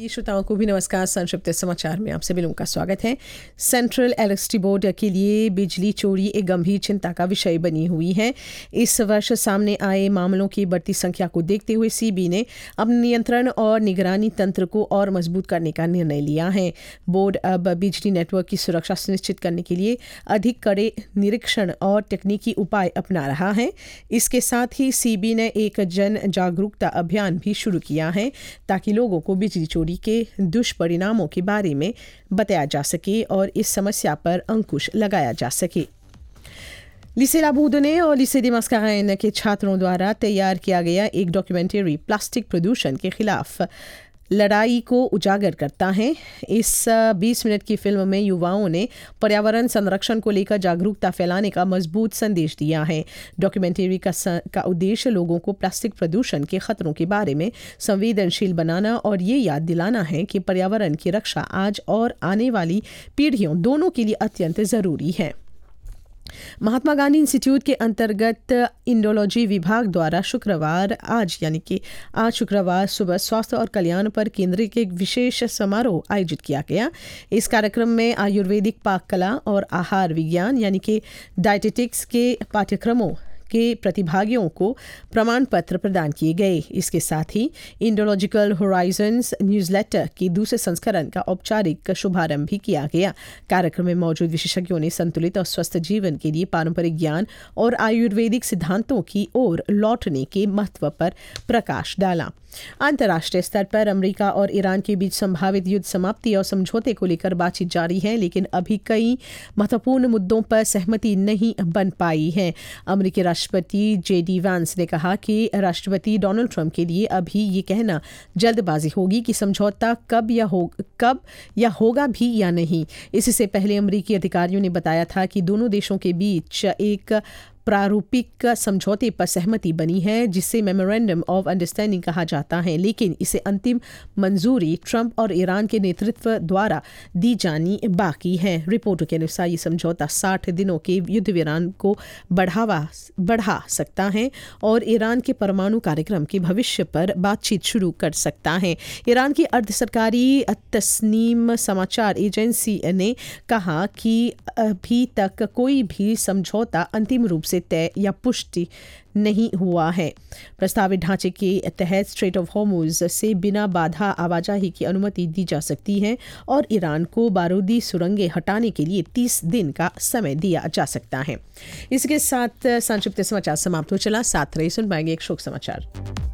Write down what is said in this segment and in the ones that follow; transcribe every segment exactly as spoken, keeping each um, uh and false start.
सभी श्रोताओं को भी नमस्कार। संक्षिप्त समाचार में आप सभी लोगों का स्वागत है। सेंट्रल इलेक्ट्रिसिटी बोर्ड के लिए बिजली चोरी एक गंभीर चिंता का विषय बनी हुई है। इस वर्ष सामने आए मामलों की बढ़ती संख्या को देखते हुए सीबी ने अपने नियंत्रण और निगरानी तंत्र को और मजबूत करने का निर्णय लिया है। बोर्ड अब बिजली नेटवर्क की सुरक्षा सुनिश्चित करने के लिए अधिक कड़े निरीक्षण और तकनीकी उपाय अपना रहा है। इसके साथ ही सीबी ने एक जन जागरूकता अभियान भी शुरू किया है ताकि लोगों को बिजली चोरी के दुष्परिणामों के बारे में बताया जा सके और इस समस्या पर अंकुश लगाया जा सके। लिसे लाबूदने और लिसे दे मस्कारेन के छात्रों द्वारा तैयार किया गया एक डॉक्यूमेंट्री प्लास्टिक प्रदूषण के खिलाफ लड़ाई को उजागर करता है। इस बीस मिनट की फिल्म में युवाओं ने पर्यावरण संरक्षण को लेकर जागरूकता फैलाने का मजबूत संदेश दिया है। डॉक्यूमेंट्री का का उद्देश्य लोगों को प्लास्टिक प्रदूषण के खतरों के बारे में संवेदनशील बनाना और ये याद दिलाना है कि पर्यावरण की रक्षा आज और आने वाली पीढ़ियों दोनों के लिए अत्यंत ज़रूरी है। महात्मा गांधी इंस्टीट्यूट के अंतर्गत इंडोलॉजी विभाग द्वारा शुक्रवार आज यानी कि आज शुक्रवार सुबह स्वास्थ्य और कल्याण पर केंद्रित एक विशेष समारोह आयोजित किया गया। इस कार्यक्रम में आयुर्वेदिक पाक कला और आहार विज्ञान यानी कि डाइटेटिक्स के पाठ्यक्रमों के प्रतिभागियों को प्रमाण पत्र प्रदान किए गए। इसके साथ ही इंडोलॉजिकल होराइजन्स न्यूज़लेटर के दूसरे संस्करण का औपचारिक शुभारंभ भी किया गया। कार्यक्रम में मौजूद विशेषज्ञों ने संतुलित और स्वस्थ जीवन के लिए पारंपरिक ज्ञान और आयुर्वेदिक सिद्धांतों की ओर लौटने के महत्व पर प्रकाश डाला। अंतर्राष्ट्रीय स्तर पर अमेरिका और ईरान के बीच संभावित युद्ध समाप्ति और समझौते को लेकर बातचीत जारी है, लेकिन अभी कई महत्वपूर्ण मुद्दों पर सहमति नहीं बन पाई है। अमेरिकी राष्ट्रपति जे डी वैंस ने कहा कि राष्ट्रपति डोनाल्ड ट्रंप के लिए अभी ये कहना जल्दबाजी होगी कि समझौता कब या हो कब या होगा भी या नहीं। इससे पहले अमेरिकी अधिकारियों ने बताया था कि दोनों देशों के बीच एक प्रारूपिक समझौते पर सहमति बनी है जिसे मेमोरेंडम ऑफ अंडरस्टैंडिंग कहा जाता है, लेकिन इसे अंतिम मंजूरी ट्रंप और ईरान के नेतृत्व द्वारा दी जानी बाकी है। रिपोर्टों के अनुसार ये समझौता साठ दिनों के युद्ध विराम को बढ़ावा बढ़ा सकता है और ईरान के परमाणु कार्यक्रम के भविष्य पर बातचीत शुरू कर सकता है। ईरान की अर्ध सरकारी तस्नीम समाचार एजेंसी ने कहा कि अभी तक कोई भी समझौता अंतिम रूप से तय या पुष्टि नहीं हुआ है। प्रस्तावित ढांचे के तहत स्ट्रेट ऑफ हॉर्मुज से बिना बाधा आवाजाही की अनुमति दी जा सकती है और ईरान को बारूदी सुरंगें हटाने के लिए तीस दिन का समय दिया जा सकता है। इसके साथ संक्षिप्त समाचार समाप्त हो चला। साथ रही सुन पाएंगे एक शोक समाचार।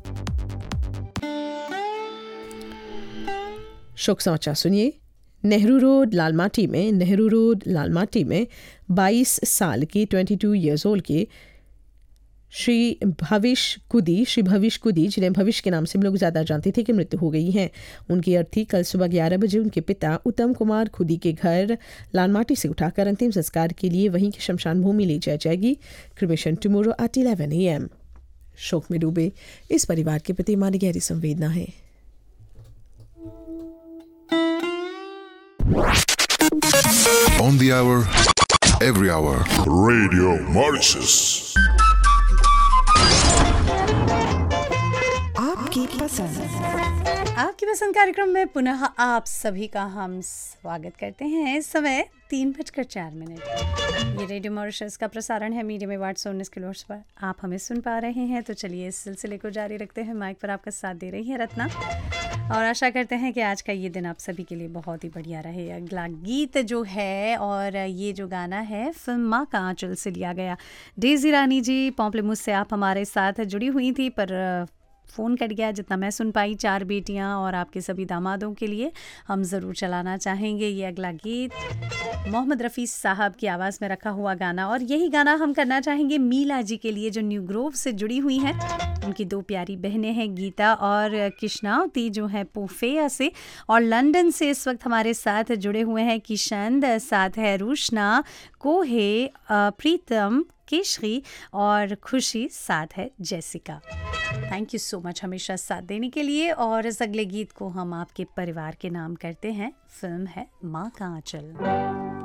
शोक समाचार सुनिए। नेहरू रोड लालमाटी में नेहरू रोड लालमाटी में बाईस साल के बाईस इयर्स ओल्ड के श्री भविष्य कुदी श्री भविष्य कुदी जिन्हें भविष्य के नाम से हम लोग ज़्यादा जानते थे कि मृत्यु हो गई है। उनकी अर्थी कल सुबह ग्यारह बजे उनके पिता उत्तम कुमार खुदी के घर लालमाटी से उठाकर अंतिम संस्कार के लिए वहीं की शमशान भूमि ले जाई जाएगी। Cremation tomorrow at eleven A M. शोक में डूबे इस परिवार के प्रति हमारी गहरी संवेदना है। On the hour, every hour. Radio Mauritius. आपकी पसंद आपकी पसंद कार्यक्रम में पुनः आप सभी का हम स्वागत करते हैं। इस समय तीन बजकर चार मिनट ये रेडियो मॉरिशस का प्रसारण है मीडियम वेव आठ सौ उन्नीस किलोहर्ट्ज़ पर। आप हमें सुन पा रहे हैं, तो चलिए इस सिलसिले को जारी रखते हैं। माइक पर आपका साथ दे रही है रत्ना और आशा करते हैं कि आज का ये दिन आप सभी के लिए बहुत ही बढ़िया रहे। अगला गीत जो है और ये जो गाना है फिल्म माँ का आंचल से लिया गया। डेज़ी रानी जी पॉम्पलेमूस से आप हमारे साथ जुड़ी हुई थी पर फ़ोन कट गया। जितना मैं सुन पाई, चार बेटियां और आपके सभी दामादों के लिए हम ज़रूर चलाना चाहेंगे ये अगला गीत। मोहम्मद रफ़ी साहब की आवाज़ में रखा हुआ गाना, और यही गाना हम करना चाहेंगे मीला जी के लिए जो न्यू ग्रोव से जुड़ी हुई हैं। उनकी दो प्यारी बहनें हैं गीता और कृष्णावती जो हैं पोफेया से, और लंदन से इस वक्त हमारे साथ जुड़े हुए हैं किशन, साथ है रूशना, कोहे, प्रीतम, केशरी और खुशी, साथ है Jessica. Thank you so much हमेशा साथ देने के लिए। और इस अगले गीत को हम आपके परिवार के नाम करते हैं। फिल्म है माँ का आंचल।